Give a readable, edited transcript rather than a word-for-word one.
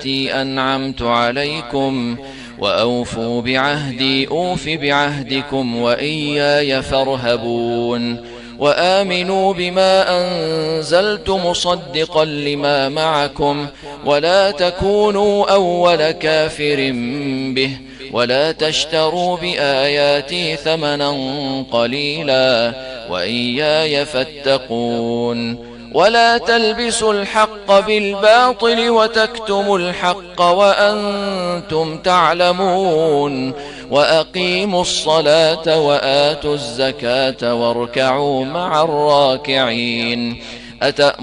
التي أنعمت عليكم وأوفوا بعهدي أوف بعهدكم وإياي فارهبون وآمنوا بما أنزلت مصدقا لما معكم ولا تكونوا أول كافر به ولا تشتروا بآياتي ثمنا قليلا وإياي فاتقون ولا تلبسوا الحق بالباطل وتكتموا الحق وأنتم تعلمون وأقيموا الصلاة وآتوا الزكاة واركعوا مع الراكعين